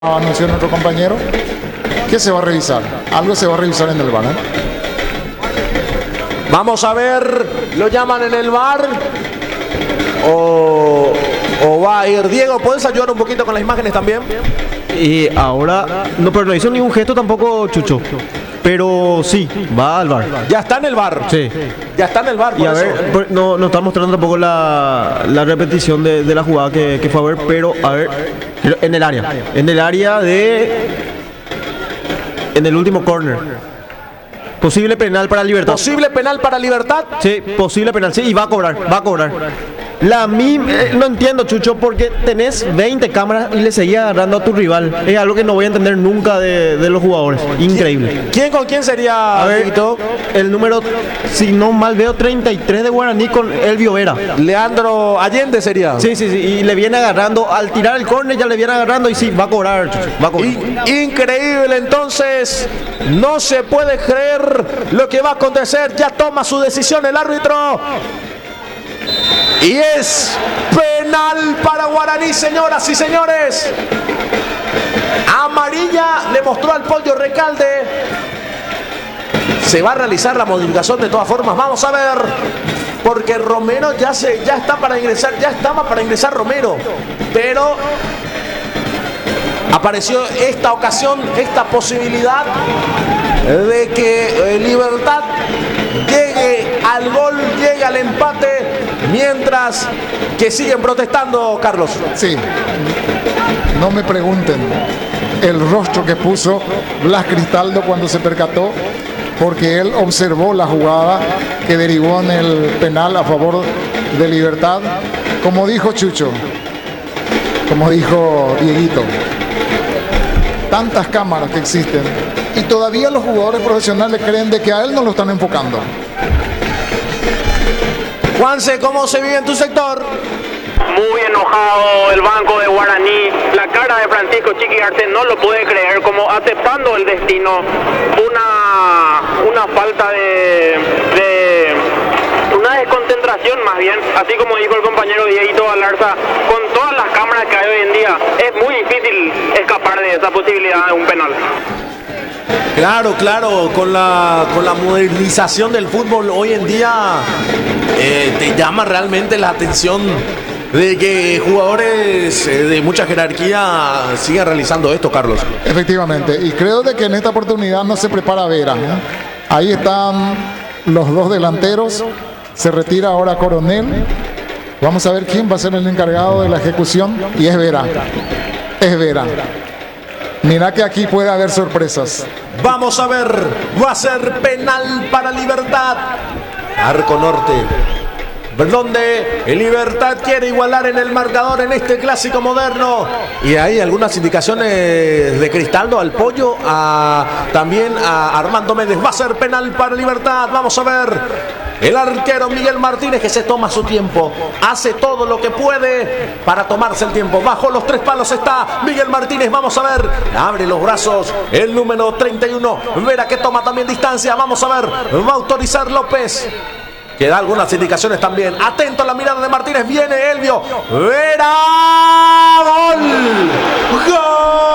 Anunció nuestro compañero. ¿Qué se va a revisar? Algo se va a revisar en el VAR, ¿eh? Vamos a ver, ¿lo llaman en el VAR? ¿O va a ir? Diego, ¿puedes ayudar un poquito con las imágenes también? Y ahora, no, pero no hizo ningún gesto tampoco Chucho. Pero sí, va al VAR. Ya está en el VAR. Sí. Ya está en el VAR. Y a ver, no está mostrando tampoco la repetición de la jugada que fue a ver, pero a ver, en el área. En el área en el último corner. Posible penal para Libertad. ¿Posible penal para Libertad? Sí, posible penal, sí, y va a cobrar. No entiendo, Chucho, porque tenés 20 cámaras y le seguís agarrando a tu rival. Es algo que no voy a entender nunca de los jugadores. Increíble. ¿Quién con quién sería, A ver, Dieguito? el número, si no mal veo, 33 de Guaraní con Elvio Vera. Leandro Allende sería. Sí, y le viene agarrando, al tirar el córner ya le viene agarrando y sí, va a cobrar, Chucho, va a cobrar. Increíble, entonces, no se puede creer lo que va a acontecer. Ya toma su decisión el árbitro. Y es penal para Guaraní, señoras y señores. Amarilla le mostró al Pollo Recalde. Se va a realizar la modificación de todas formas. Vamos a ver. Porque Romero ya está para ingresar. Ya estaba para ingresar Romero. Pero apareció esta ocasión, esta posibilidad de que Libertad llegue al gol, llegue al empate, mientras que siguen protestando, Carlos. Sí. No me pregunten el rostro que puso Blas Cristaldo cuando se percató, porque él observó la jugada que derivó en el penal a favor de Libertad. Como dijo Chucho, como dijo Dieguito, tantas cámaras que existen y todavía los jugadores profesionales creen de que a él no lo están enfocando. Juanse, ¿cómo se vive en tu sector? Muy enojado el banco de Guaraní. La cara de Francisco Chiqui Arce no lo puede creer, como aceptando el destino. Una falta una desconcentración más bien, así como dijo el compañero Dieguito Galarza. Con todas las cámaras que hay hoy en día es muy difícil escapar de esa posibilidad de un penal. Claro, con la modernización del fútbol hoy en día te llama realmente la atención de que jugadores de mucha jerarquía sigan realizando esto, Carlos. Efectivamente, y creo de que en esta oportunidad no se prepara Vera, ¿no? Ahí están los dos delanteros, se retira ahora Coronel. Vamos a ver quién va a ser el encargado de la ejecución, y es Vera. Mira que aquí puede haber sorpresas. Vamos a ver, va a ser penal para Libertad. Arco norte, donde el Libertad quiere igualar en el marcador en este clásico moderno. Y hay algunas indicaciones de Cristaldo al Pollo, también a Armando Méndez. Va a ser penal para Libertad. Vamos a ver. El arquero Miguel Martínez, que se toma su tiempo, hace todo lo que puede para tomarse el tiempo. Bajo los tres palos está Miguel Martínez. Vamos a ver, abre los brazos el número 31. Vera, que toma también distancia. Vamos a ver, va a autorizar López, que da algunas indicaciones también. Atento a la mirada de Martínez. Viene Elvio. Vera. ¡Gol! ¡Gol!